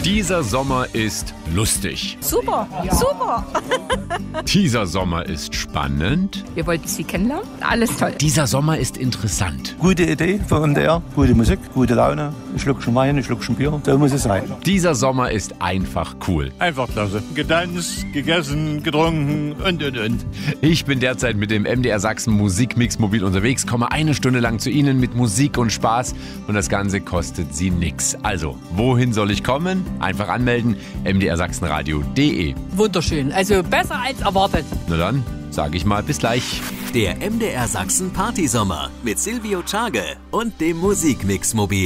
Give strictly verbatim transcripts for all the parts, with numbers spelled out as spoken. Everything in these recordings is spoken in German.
Dieser Sommer ist lustig. Super, super. Dieser Sommer ist spannend. Wir wollten Sie kennenlernen. Alles toll. Dieser Sommer ist interessant. Gute Idee für M D R, gute Musik, gute Laune. Ein Schluckchen Wein, ein Schluckchen Bier, so muss es sein. Dieser Sommer ist einfach cool. Einfach klasse. Getanzt, gegessen, getrunken und, und, und. Ich bin derzeit mit dem M D R Sachsen Musikmix mobil unterwegs, komme eine Stunde lang zu Ihnen mit Musik und Spaß und das Ganze kostet Sie nix. Also, wohin soll ich kommen? Einfach anmelden, m d r sachsenradio punkt d e. Wunderschön, also besser als erwartet. Na dann, sage ich mal, bis gleich. Der M D R Sachsen Partysommer mit Silvio Czage und dem Musikmix Mobil.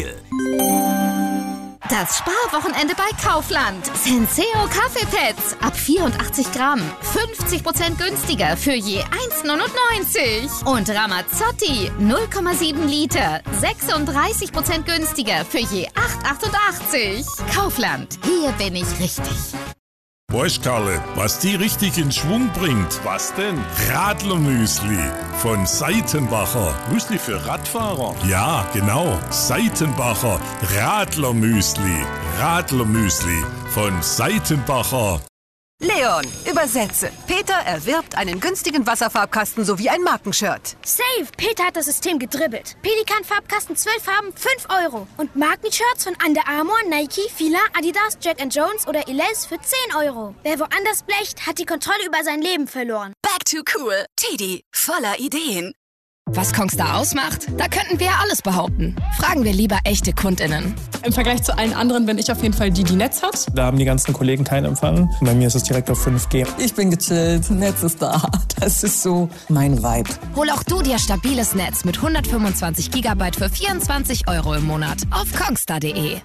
Das Sparwochenende bei Kaufland. Senseo Kaffeepads ab vierundachtzig Gramm. fünfzig Prozent günstiger für je eins neunundneunzig. Und Ramazzotti null Komma sieben Liter. sechsunddreißig Prozent günstiger für je acht achtundachtzig. Kaufland. Hier bin ich richtig. Boys, Karle, was die richtig in Schwung bringt. Was denn? Radlermüsli von Seitenbacher. Müsli für Radfahrer? Ja, genau. Seitenbacher Radlermüsli. Radlermüsli von Seitenbacher. Leon, übersetze. Peter erwirbt einen günstigen Wasserfarbkasten sowie ein Markenshirt. Safe! Peter hat das System gedribbelt. Pelikan-Farbkasten zwölf Farben, fünf Euro. Und Markenshirts von Under Armour, Nike, Fila, Adidas, Jack and Jones oder Elize für zehn Euro. Wer woanders blecht, hat die Kontrolle über sein Leben verloren. Back to cool. Teddy, voller Ideen. Was Kongstar ausmacht? Da könnten wir ja alles behaupten. Fragen wir lieber echte KundInnen. Im Vergleich zu allen anderen bin ich auf jeden Fall die, die Netz hat. Da haben die ganzen Kollegen keinen Empfang. Bei mir ist es direkt auf fünf G. Ich bin gechillt, Netz ist da. Das ist so mein Vibe. Hol auch du dir stabiles Netz mit hundertfünfundzwanzig Gigabyte für vierundzwanzig Euro im Monat auf kongstar punkt de.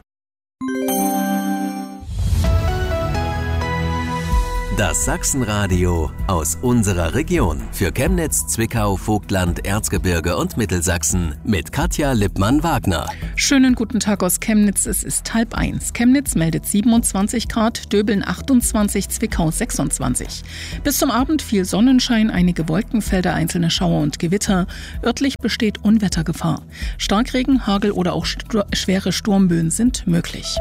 Das Sachsenradio aus unserer Region. Für Chemnitz, Zwickau, Vogtland, Erzgebirge und Mittelsachsen mit Katja Lippmann-Wagner. Schönen guten Tag aus Chemnitz. Es ist halb eins. Chemnitz meldet siebenundzwanzig Grad, Döbeln achtundzwanzig, Zwickau sechsundzwanzig. Bis zum Abend viel Sonnenschein, einige Wolkenfelder, einzelne Schauer und Gewitter. Örtlich besteht Unwettergefahr. Starkregen, Hagel oder auch st- schwere Sturmböen sind möglich.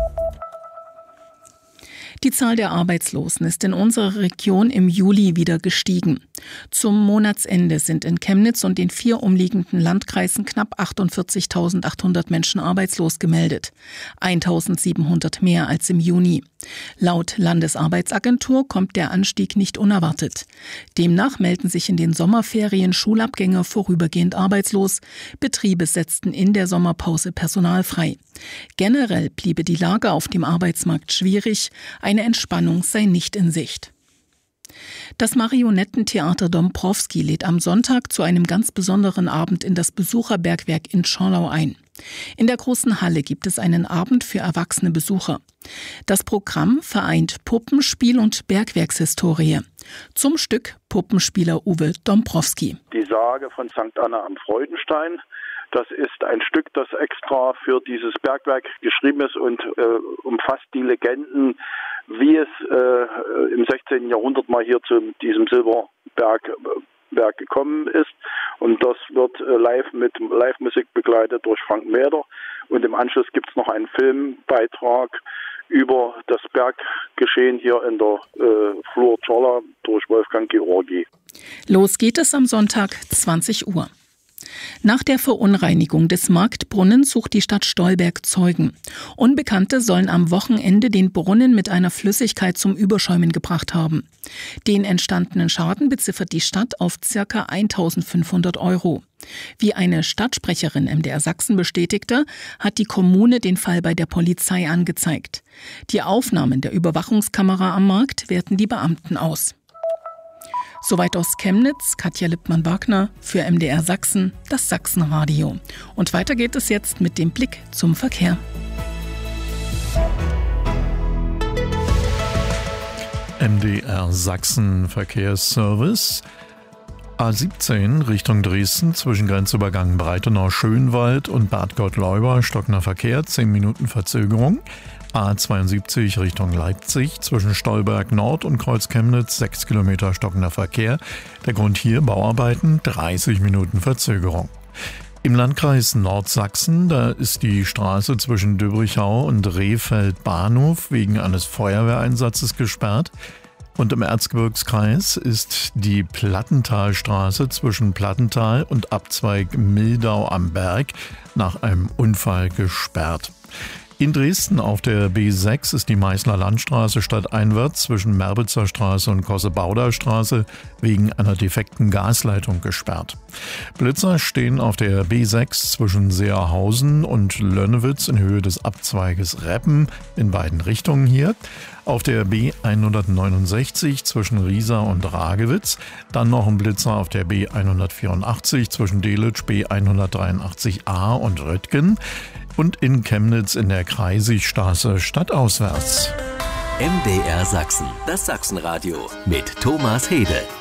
Die Zahl der Arbeitslosen ist in unserer Region im Juli wieder gestiegen. Zum Monatsende sind in Chemnitz und den vier umliegenden Landkreisen knapp achtundvierzigtausendachthundert Menschen arbeitslos gemeldet. eintausendsiebenhundert mehr als im Juni. Laut Landesarbeitsagentur kommt der Anstieg nicht unerwartet. Demnach melden sich in den Sommerferien Schulabgänger vorübergehend arbeitslos. Betriebe setzten in der Sommerpause Personal frei. Generell bliebe die Lage auf dem Arbeitsmarkt schwierig. Eine Entspannung sei nicht in Sicht. Das Marionettentheater Dombrowski lädt am Sonntag zu einem ganz besonderen Abend in das Besucherbergwerk in Schorlau ein. In der großen Halle gibt es einen Abend für erwachsene Besucher. Das Programm vereint Puppenspiel und Bergwerkshistorie. Zum Stück Puppenspieler Uwe Dombrowski. Die Sage von Sankt Anna am Freudenstein. Das ist ein Stück, das extra für dieses Bergwerk geschrieben ist und äh, umfasst die Legenden, wie es äh, im sechzehnten Jahrhundert mal hier zu diesem Silberbergwerk gekommen ist. Und das wird äh, live mit Live-Musik begleitet durch Frank Mäder. Und im Anschluss gibt es noch einen Filmbeitrag über das Berggeschehen hier in der äh, Flur Czorla durch Wolfgang Georgi. Los geht es am Sonntag, zwanzig Uhr. Nach der Verunreinigung des Marktbrunnens sucht die Stadt Stolberg Zeugen. Unbekannte sollen am Wochenende den Brunnen mit einer Flüssigkeit zum Überschäumen gebracht haben. Den entstandenen Schaden beziffert die Stadt auf ca. eintausendfünfhundert Euro. Wie eine Stadtsprecherin M D R Sachsen bestätigte, hat die Kommune den Fall bei der Polizei angezeigt. Die Aufnahmen der Überwachungskamera am Markt werten die Beamten aus. Soweit aus Chemnitz, Katja Lippmann-Wagner für M D R Sachsen, das Sachsenradio. Und weiter geht es jetzt mit dem Blick zum Verkehr. M D R Sachsen Verkehrsservice. A siebzehn Richtung Dresden zwischen Grenzübergang Breitenau-Schönwald und Bad Gottleuba stockender Verkehr, zehn Minuten Verzögerung. A zweiundsiebzig Richtung Leipzig zwischen Stolberg Nord und Kreuz Chemnitz, sechs Kilometer stockender Verkehr. Der Grund hier Bauarbeiten, dreißig Minuten Verzögerung. Im Landkreis Nordsachsen, da ist die Straße zwischen Döbrichau und Rehfeld-Bahnhof wegen eines Feuerwehreinsatzes gesperrt. Und im Erzgebirgskreis ist die Plattentalstraße zwischen Plattental und Abzweig Mildau am Berg nach einem Unfall gesperrt. In Dresden auf der B sechs ist die Meißner Landstraße stadteinwärts zwischen Merbitzer Straße und Kossebauder Straße wegen einer defekten Gasleitung gesperrt. Blitzer stehen auf der B sechs zwischen Seerhausen und Lönnewitz in Höhe des Abzweiges Reppen in beiden Richtungen hier. Auf der B hundertneunundsechzig zwischen Riesa und Ragewitz. Dann noch ein Blitzer auf der B hundertvierundachtzig zwischen Delitzsch, B hundertdreiundachtzig a und Röttgen. Und in Chemnitz in der Kreisigstraße stadtauswärts. M D R Sachsen, das Sachsenradio mit Thomas Hede.